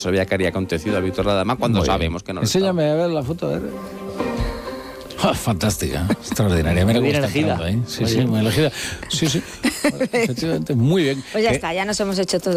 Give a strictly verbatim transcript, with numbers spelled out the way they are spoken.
sabía que había acontecido a Víctor Ladama cuando Muy sabemos bien. que no lo Enséñame a ver la foto, a ver. Oh, fantástica, extraordinaria. Mira Muy cómo bien está elegida. entrando, ¿eh? Sí, Muy sí, bien. muy elegida. Sí, sí, efectivamente, muy bien. Pues ya Eh, está, ya nos hemos hecho todo.